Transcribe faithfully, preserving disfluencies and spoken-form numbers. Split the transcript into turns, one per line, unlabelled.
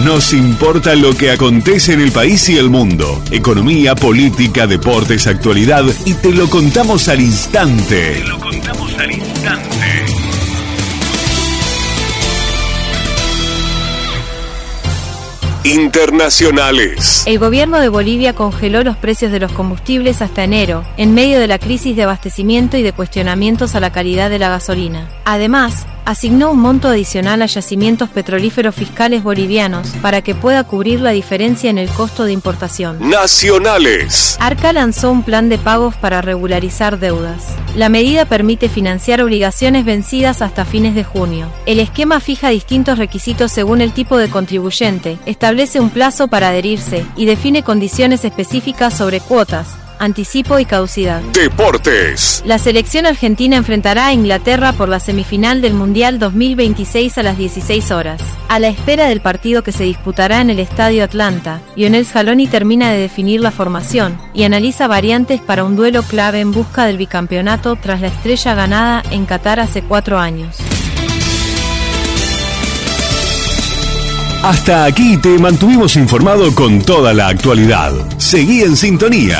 Nos importa lo que acontece en el país y el mundo. Economía, política, deportes, actualidad, y te lo contamos al instante. Te lo contamos al instante. Internacionales.
El gobierno de Bolivia congeló los precios de los combustibles hasta enero, en medio de la crisis de abastecimiento y de cuestionamientos a la calidad de la gasolina. Además, asignó un monto adicional a yacimientos petrolíferos fiscales bolivianos para que pueda cubrir la diferencia en el costo de importación.
Nacionales.
Arca lanzó un plan de pagos para regularizar deudas. La medida permite financiar obligaciones vencidas hasta fines de junio. El esquema fija distintos requisitos según el tipo de contribuyente, establece un plazo para adherirse y define condiciones específicas sobre cuotas, anticipo y caducidad.
Deportes.
La selección argentina enfrentará a Inglaterra por la semifinal del Mundial dos mil veintiséis a las dieciséis horas. A la espera del partido que se disputará en el Estadio Atlanta, Lionel Scaloni termina de definir la formación y analiza variantes para un duelo clave en busca del bicampeonato tras la estrella ganada en Qatar hace cuatro años.
Hasta aquí te mantuvimos informado con toda la actualidad. Seguí en sintonía.